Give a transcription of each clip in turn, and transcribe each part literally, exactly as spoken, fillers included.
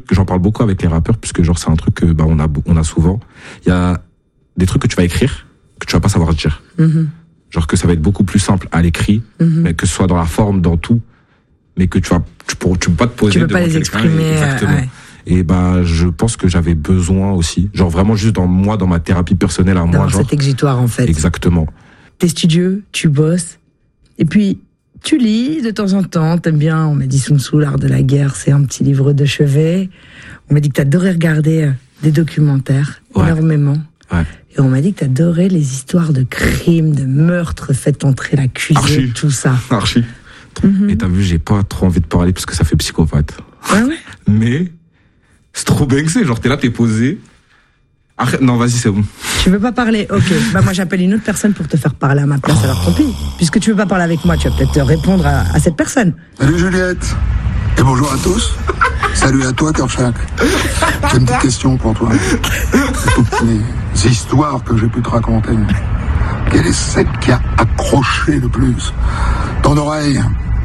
truc que j'en parle beaucoup avec les rappeurs, puisque genre c'est un truc que bah, on a on a souvent. Il y a des trucs que tu vas écrire que tu vas pas savoir dire. Mm-hmm. Genre que ça va être beaucoup plus simple à l'écrit, mm-hmm. mais que ce soit dans la forme, dans tout, mais que tu vas tu peux tu peux pas te poser tu peux devant pas les exprimer. Exactement. Euh, ouais. Et bah je pense que j'avais besoin aussi, genre vraiment juste dans moi, dans ma thérapie personnelle à moi, dans genre cet exutoire en fait. Exactement. T'es studieux, tu bosses, et puis tu lis de temps en temps. T'aimes bien, on m'a dit Sun Tzu, l'art de la guerre, c'est un petit livre de chevet. On m'a dit que t'adorais regarder des documentaires, ouais. énormément. Ouais. Et on m'a dit que t'adorais les histoires de crimes, de meurtres, faites entrer l'accusé, Archie. Tout ça. Archie. Mm-hmm. Et t'as vu, j'ai pas trop envie de parler parce que ça fait psychopathe. Ah ouais. Mais c'est trop bien que c'est, genre t'es là, t'es posé. Arrête, non, vas-y, c'est bon. Tu veux pas parler? Ok. Bah moi j'appelle une autre personne pour te faire parler à ma place. Oh. Alors tant pis. Puisque tu veux pas parler avec moi, tu vas peut-être répondre à, à cette personne. Salut Juliette. Et bonjour à tous. Salut à toi, Kershak. J'ai une petite question pour toi. Toutes les histoires que j'ai pu te raconter, quelle est celle qui a accroché le plus ton oreille?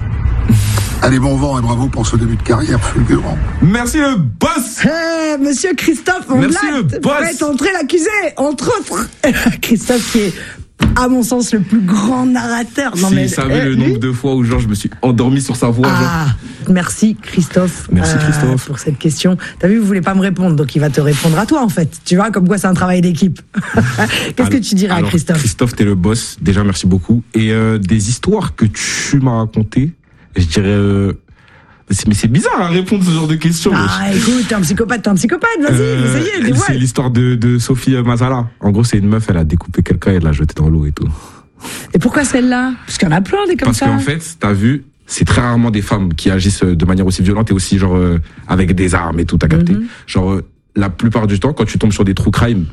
Allez, bon vent et bravo pour ce début de carrière fulgurant. Merci le boss. Hey, monsieur Christophe Ondelat, merci le boss. Faites entrer l'accusé, entre autres. Christophe qui est, à mon sens, le plus grand narrateur. Non, si mais, vous savez eh, le nombre de fois où genre je me suis endormi sur sa voix. Ah, genre. Merci Christophe. Merci Christophe. Euh, pour cette question. T'as vu, vous voulez pas me répondre, donc il va te répondre à toi en fait. Tu vois, comme quoi c'est un travail d'équipe. Qu'est-ce alors, que tu dirais alors, à Christophe? Christophe, t'es le boss. Déjà, merci beaucoup. Et euh, des histoires que tu m'as racontées, je dirais. Euh, mais c'est bizarre à répondre ce genre de questions. Ah, wesh. Écoute, t'es un psychopathe, t'es un psychopathe, vas-y, euh, essayez. C'est l'histoire de, de Sophie Mazala. En gros, c'est une meuf, elle a découpé quelqu'un et elle l'a jeté dans l'eau et tout. Et pourquoi celle-là? Parce qu'il y en a plein des comme Parce ça. Parce qu'en fait, t'as vu, c'est très rarement des femmes qui agissent de manière aussi violente et aussi genre euh, avec des armes et tout, t'as capté. Mm-hmm. Genre, euh, la plupart du temps, quand tu tombes sur des true crime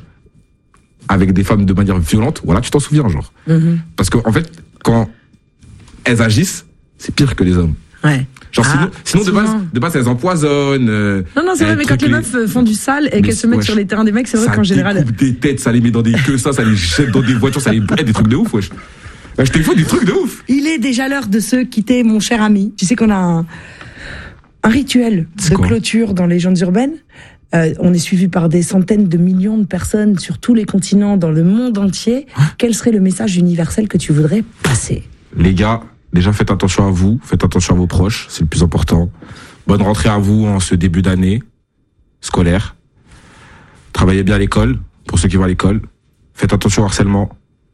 avec des femmes de manière violente, voilà, tu t'en souviens, genre. Mm-hmm. Parce qu'en en fait, quand elles agissent, c'est pire que les hommes. Ouais. Genre ah, sinon, sinon de base, de base elles empoisonnent. Euh, non non c'est vrai, mais quand les meufs font du sale et qu'elles se mettent wesh, sur les terrains des mecs, c'est vrai qu'en général. Ça découpe des têtes, ça les met dans des queues, ça, ça les jette dans des voitures, ça les brûle, des trucs de ouf, wesh. Je t'ai fait des trucs de ouf. Il est déjà l'heure de se quitter, mon cher ami. Tu sais qu'on a un, un rituel de quoi clôture dans Légendes urbaines. Euh, on est suivi par des centaines de millions de personnes sur tous les continents, dans le monde entier. Hein? Quel serait le message universel que tu voudrais passer? Les gars, déjà faites attention à vous, faites attention à vos proches, c'est le plus important. Bonne rentrée à vous en ce début d'année scolaire. Travaillez bien à l'école, pour ceux qui vont à l'école. Faites attention au harcèlement.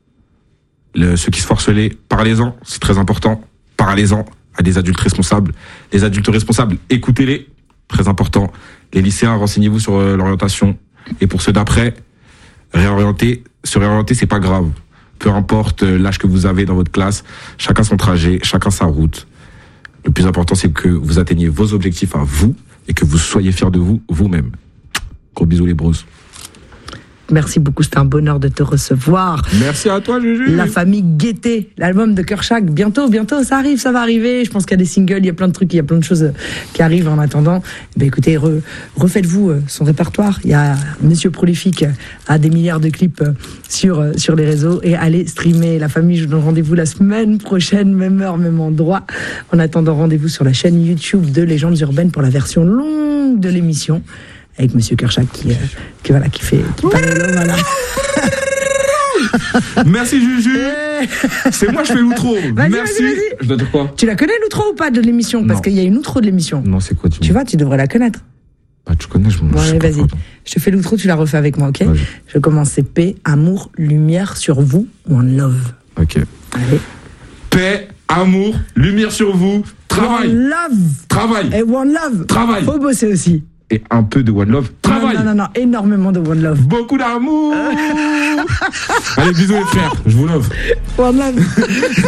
Le, ceux qui se font harceler, parlez-en, c'est très important. Parlez-en à des adultes responsables. Les adultes responsables, écoutez-les, très important. Les lycéens, renseignez-vous sur euh, l'orientation. Et pour ceux d'après, réorienter, se réorienter, c'est pas grave. Peu importe l'âge que vous avez dans votre classe, chacun son trajet, chacun sa route. Le plus important, c'est que vous atteigniez vos objectifs à vous et que vous soyez fiers de vous, vous-même. Gros bisous les bros. Merci beaucoup, c'était un bonheur de te recevoir. Merci à toi, Juju. La famille Gaieté, l'album de Kershak, bientôt, bientôt, ça arrive, ça va arriver. Je pense qu'il y a des singles, il y a plein de trucs, il y a plein de choses qui arrivent en attendant. Ben écoutez, re, refaites-vous son répertoire. Il y a Monsieur Prolifique a des milliards de clips sur sur les réseaux et allez streamer. La famille, je vous donne rendez-vous la semaine prochaine, même heure, même endroit. En attendant, rendez-vous sur la chaîne YouTube de Légendes urbaines pour la version longue de l'émission. Avec Monsieur Kershak qui, euh, qui, voilà, qui fait... Qui parle, voilà. Merci Juju. C'est moi, je fais l'outro. Vas-y, Merci. vas-y, vas-y. Je dois dire quoi? Tu la connais l'outro ou pas de l'émission? Parce qu'il y a une outro de l'émission. Non, c'est quoi? Tu, tu vois, tu devrais la connaître. Bah, tu connais, je m'en bon, allez, vas-y. Je te fais l'outro, tu la refais avec moi, ok? Vas-y. Je commence, c'est paix, amour, lumière sur vous, one love. Ok. Allez. Paix, amour, lumière sur vous, travail. One love. Travail. Et one love. Travail. Faut bosser aussi. Et un peu de one love, travail. Non, non, non, non, énormément de one love. Beaucoup d'amour. Allez, bisous les frères, je vous love. One love.